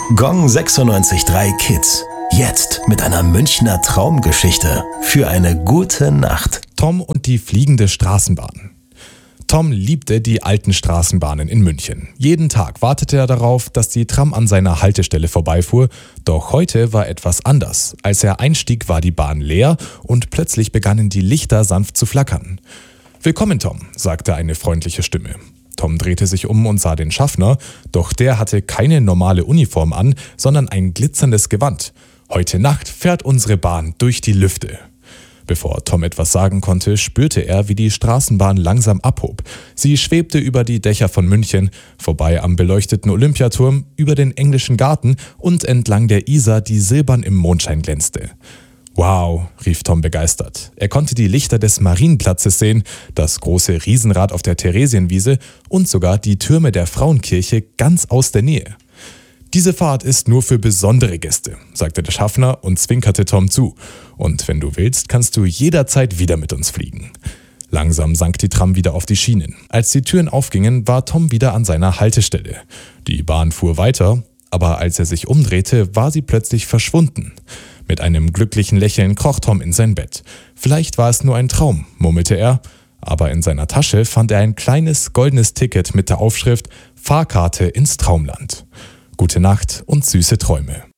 Gong 96.3 Kids. Jetzt mit einer Münchner Traumgeschichte für eine gute Nacht. Tom und die fliegende Straßenbahn. Tom liebte die alten Straßenbahnen in München. Jeden Tag wartete er darauf, dass die Tram an seiner Haltestelle vorbeifuhr. Doch heute war etwas anders. Als er einstieg, war die Bahn leer und plötzlich begannen die Lichter sanft zu flackern. »Willkommen, Tom«, sagte eine freundliche Stimme. Tom drehte sich um und sah den Schaffner, doch der hatte keine normale Uniform an, sondern ein glitzerndes Gewand. »Heute Nacht fährt unsere Bahn durch die Lüfte.« Bevor Tom etwas sagen konnte, spürte er, wie die Straßenbahn langsam abhob. Sie schwebte über die Dächer von München, vorbei am beleuchteten Olympiaturm, über den Englischen Garten und entlang der Isar, die silbern im Mondschein glänzte. »Wow«, rief Tom begeistert. Er konnte die Lichter des Marienplatzes sehen, das große Riesenrad auf der Theresienwiese und sogar die Türme der Frauenkirche ganz aus der Nähe. »Diese Fahrt ist nur für besondere Gäste«, sagte der Schaffner und zwinkerte Tom zu. »Und wenn du willst, kannst du jederzeit wieder mit uns fliegen.« Langsam sank die Tram wieder auf die Schienen. Als die Türen aufgingen, war Tom wieder an seiner Haltestelle. Die Bahn fuhr weiter, aber als er sich umdrehte, war sie plötzlich verschwunden. Mit einem glücklichen Lächeln kroch Tom in sein Bett. Vielleicht war es nur ein Traum, murmelte er, aber in seiner Tasche fand er ein kleines goldenes Ticket mit der Aufschrift »Fahrkarte ins Traumland«. Gute Nacht und süße Träume.